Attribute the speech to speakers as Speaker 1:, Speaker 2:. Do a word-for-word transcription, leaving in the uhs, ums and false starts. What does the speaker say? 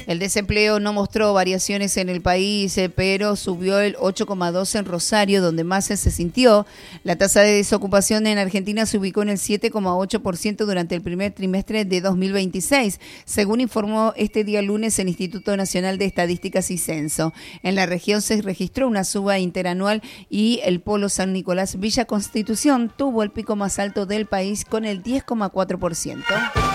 Speaker 1: El desempleo no mostró variaciones en el país, eh, pero subió el ocho coma dos en Rosario, donde más se sintió. La tasa de desocupación en Argentina se ubicó en el siete coma ocho por ciento durante el primer trimestre de dos mil veintiséis, según informó este día lunes el Instituto Nacional de Estadísticas y Censo. En la región se registró una suba interanual y el polo San Nicolás Villa Constitución tuvo el pico más alto del país con el diez coma cuatro por ciento.